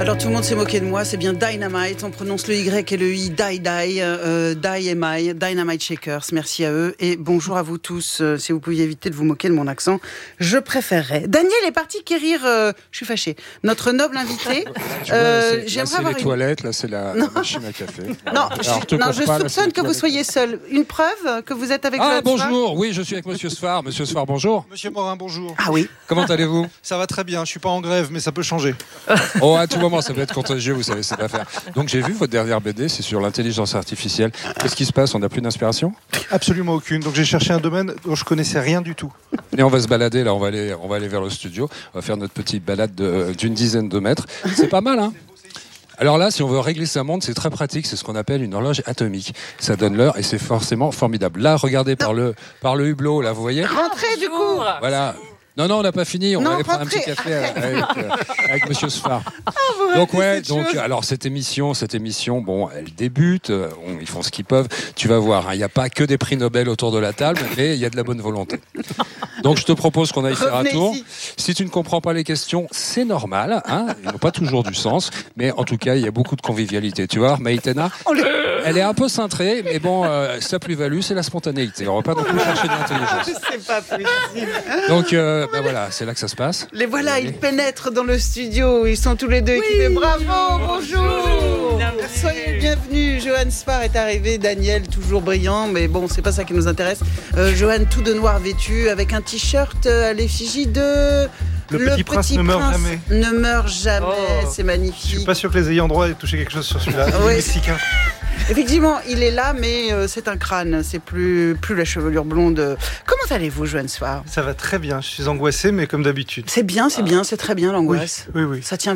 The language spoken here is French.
Alors tout le monde s'est moqué de moi, c'est bien Dynamite, on prononce le Y et le I, Die et My, Dynamite Shakers, merci à eux et bonjour à vous tous, si vous pouviez éviter de vous moquer de mon accent, je préférerais. Daniel est parti quérir, je suis fâchée, notre noble invité. Là, c'est les toilettes, là c'est la machine à café. Non, je soupçonne que vous soyez seul. Une preuve que vous êtes avec Johan bonjour, Sfar. oui je suis avec Monsieur Sfar. Monsieur Sfar, bonjour. Monsieur Morin, bonjour. Ah oui. Comment allez-vous? Ça va très bien, je suis pas en grève, mais ça peut changer. Oh, à tout moment, ça peut être contagieux, vous savez, cette affaire. Donc j'ai vu votre dernière BD, c'est sur l'intelligence artificielle. Qu'est-ce qui se passe? On n'a plus d'inspiration? Absolument aucune, donc j'ai cherché un domaine dont je connaissais rien du tout. Et on va se balader, là, on va aller vers le studio. On va faire notre petite balade d'une dizaine de mètres. C'est pas mal, hein? Alors là, si on veut régler sa montre, c'est très pratique. C'est ce qu'on appelle une horloge atomique. Ça donne l'heure et c'est forcément formidable. Là, regardez par le hublot, là, vous voyez? Rentrez du coup. Voilà. Non, on n'a pas fini. On va aller prendre un petit café avec Monsieur Sfar. Alors cette émission, bon, elle débute. Ils font ce qu'ils peuvent. Tu vas voir, il n'y a pas que des prix Nobel autour de la table, mais il y a de la bonne volonté. Donc je te propose qu'on aille faire un tour. Ici. Si tu ne comprends pas les questions, c'est normal. Hein, ils n'ont pas toujours du sens, mais en tout cas, il y a beaucoup de convivialité. Tu vois, Maïtena, elle est un peu cintrée, mais bon, sa plus-value, c'est la spontanéité. On ne va pas non plus chercher de l'intelligence. C'est pas possible. Donc voilà, c'est là que ça se passe. Les voilà, ils pénètrent dans le studio. Ils sont tous les deux équipés. Bravo, bonjour. Soyez bienvenus. Johan Sfar est arrivé. Daniel, toujours brillant, mais bon, c'est pas ça qui nous intéresse. Johan, tout de noir vêtu, avec un t-shirt à l'effigie de... Le petit prince ne meurt jamais. Ne meurt jamais, c'est magnifique. Je suis pas sûr que les ayants droit aient touché quelque chose sur celui-là. Oui. Mexicain. Effectivement, il est là, mais c'est un crâne. C'est plus la chevelure blonde. Comment allez-vous, Johan Sfar? Ça va très bien. Je suis angoissé, mais comme d'habitude. C'est bien, c'est très bien l'angoisse. Oui. Ça tient